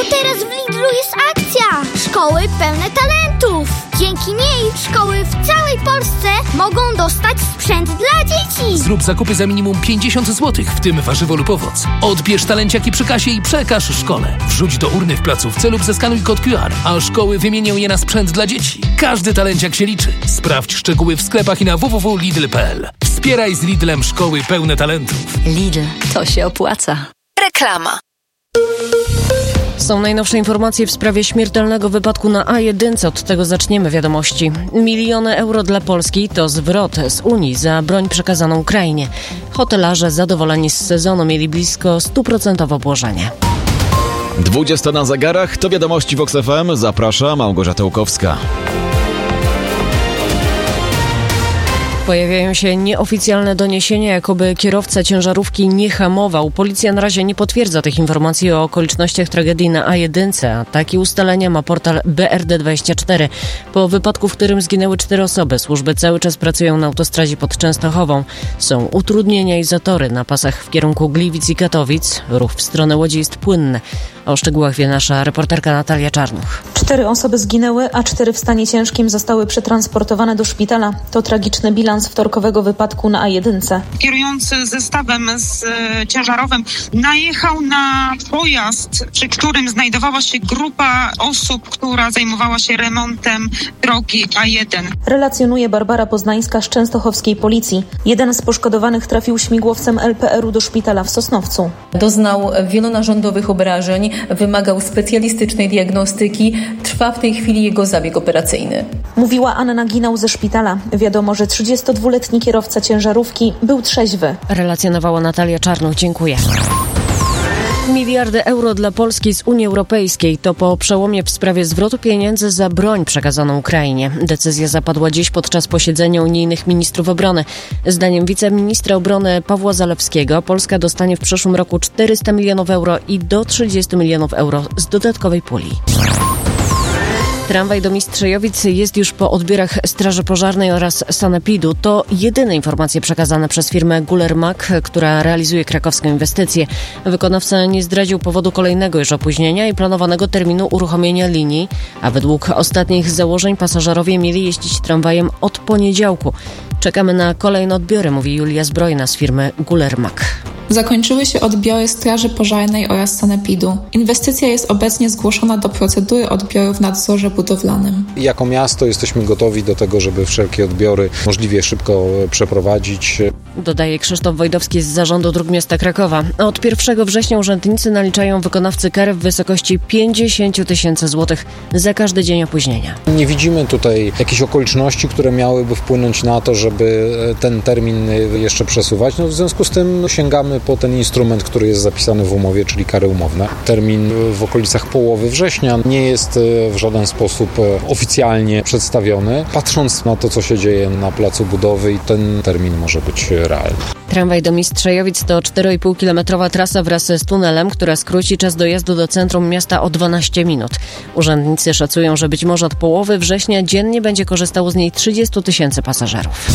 teraz w Lidlu jest akcja! Szkoły pełne talentów! Dzięki niej szkoły w całej Polsce mogą dostać sprzęt dla dzieci! Zrób zakupy za minimum 50 zł, w tym warzywo lub owoc. Odbierz talenciaki przy kasie i przekaż szkole. Wrzuć do urny w placówce lub zeskanuj kod QR, a szkoły wymienią je na sprzęt dla dzieci. Każdy talenciak się liczy. Sprawdź szczegóły w sklepach i na www.lidl.pl. Wspieraj z Lidlem szkoły pełne talentów. Lidl, to się opłaca. Reklama. Są najnowsze informacje w sprawie śmiertelnego wypadku na A1. Od tego zaczniemy wiadomości. Miliony euro dla Polski to zwrot z Unii za broń przekazaną Ukrainie. Hotelarze zadowoleni z sezonu mieli blisko 100% obłożenie. 20 na zegarach to wiadomości Vox FM. Zaprasza Małgorzata Łukowska. Pojawiają się nieoficjalne doniesienia, jakoby kierowca ciężarówki nie hamował. Policja na razie nie potwierdza tych informacji o okolicznościach tragedii na A1. A takie ustalenia ma portal BRD24. Po wypadku, w którym zginęły 4 osoby, służby cały czas pracują na autostradzie pod Częstochową. Są utrudnienia i zatory na pasach w kierunku Gliwic i Katowic. Ruch w stronę Łodzi jest płynny. O szczegółach wie nasza reporterka Natalia Czarnuch. 4 osoby zginęły, a 4 w stanie ciężkim zostały przetransportowane do szpitala. To tragiczny bilans wtorkowego wypadku na A1. Kierujący zestawem z ciężarowym najechał na pojazd, przy którym znajdowała się grupa osób, która zajmowała się remontem drogi A1. Relacjonuje Barbara Poznańska z częstochowskiej policji. Jeden z poszkodowanych trafił śmigłowcem LPR-u do szpitala w Sosnowcu. Doznał wielonarządowych obrażeń, wymagał specjalistycznej diagnostyki. Trwa w tej chwili jego zabieg operacyjny. Mówiła Anna Ginał ze szpitala. Wiadomo, że 32-letni kierowca ciężarówki był trzeźwy. Relacjonowała Natalia Czarnuch. Dziękuję. Miliardy euro dla Polski z Unii Europejskiej to po przełomie w sprawie zwrotu pieniędzy za broń przekazaną Ukrainie. Decyzja zapadła dziś podczas posiedzenia unijnych ministrów obrony. Zdaniem wiceministra obrony Pawła Zalewskiego Polska dostanie w przyszłym roku 400 milionów euro i do 30 milionów euro z dodatkowej puli. Tramwaj do Mistrzejowic jest już po odbiorach Straży Pożarnej oraz Sanepidu. To jedyne informacje przekazane przez firmę Guller-Mack, która realizuje krakowską inwestycję. Wykonawca nie zdradził powodu kolejnego już opóźnienia i planowanego terminu uruchomienia linii, a według ostatnich założeń pasażerowie mieli jeździć tramwajem od poniedziałku. Czekamy na kolejne odbiory, mówi Julia Zbrojna z firmy Guller-Mack. Zakończyły się odbiory Straży Pożarnej oraz Sanepidu. Inwestycja jest obecnie zgłoszona do procedury odbioru w nadzorze budowlanym. Jako miasto jesteśmy gotowi do tego, żeby wszelkie odbiory możliwie szybko przeprowadzić. Dodaje Krzysztof Wojdowski z Zarządu Dróg Miasta Krakowa. Od 1 września urzędnicy naliczają wykonawcy kary w wysokości 50 000 złotych za każdy dzień opóźnienia. Nie widzimy tutaj jakichś okoliczności, które miałyby wpłynąć na to, żeby ten termin jeszcze przesuwać. W związku z tym sięgamy po ten instrument, który jest zapisany w umowie, czyli kary umowne. Termin w okolicach połowy września nie jest w żaden sposób oficjalnie przedstawiony. Patrząc na to, co się dzieje na placu budowy, ten termin może być realny. Tramwaj do Mistrzejowic to 4,5-kilometrowa trasa wraz z tunelem, która skróci czas dojazdu do centrum miasta o 12 minut. Urzędnicy szacują, że być może od połowy września dziennie będzie korzystało z niej 30 000 pasażerów.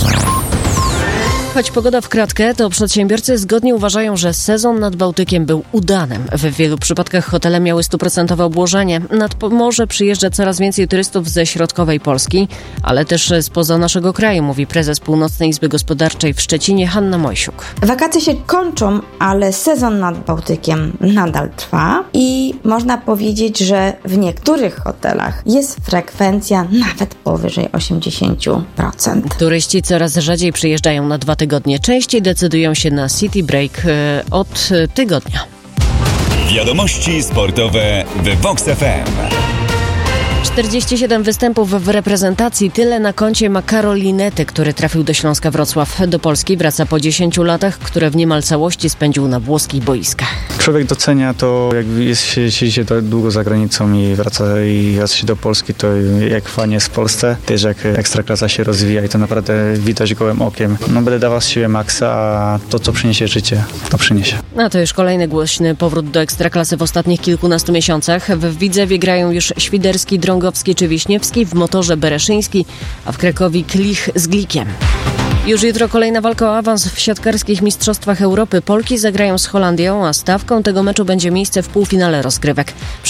Choć pogoda w kratkę, to przedsiębiorcy zgodnie uważają, że sezon nad Bałtykiem był udanym. W wielu przypadkach hotele miały 100% obłożenie. Nad morze przyjeżdża coraz więcej turystów ze środkowej Polski, ale też spoza naszego kraju, mówi prezes Północnej Izby Gospodarczej w Szczecinie Hanna Mojsiuk. Wakacje się kończą, ale sezon nad Bałtykiem nadal trwa i można powiedzieć, że w niektórych hotelach jest frekwencja nawet powyżej 80%. Turyści coraz rzadziej przyjeżdżają na 2 tygodnie. Częściej decydują się na City Break od tygodnia. Wiadomości sportowe w Vox FM. 47 występów w reprezentacji, tyle na koncie ma Karol Linety, który trafił do Śląska Wrocław. Do Polski wraca po 10 latach, które w niemal całości spędził na włoskich boiskach. Człowiek docenia to, jak siedzi się tak długo za granicą i wraca się do Polski, to jak fajnie jest w Polsce, też jak ekstraklasa się rozwija i to naprawdę widać gołym okiem. Będę dawał z siebie maksa, a to, co przyniesie życie, to przyniesie. A to już kolejny głośny powrót do ekstraklasy w ostatnich kilkunastu miesiącach. W Widzewie grają już Świderski, Drągowski czy Wiśniewski, w Motorze Bereszyński, a w Krakowie Klich z Glikiem. Już jutro kolejna walka o awans w siatkarskich mistrzostwach Europy. Polki zagrają z Holandią, a stawką tego meczu będzie miejsce w półfinale rozgrywek.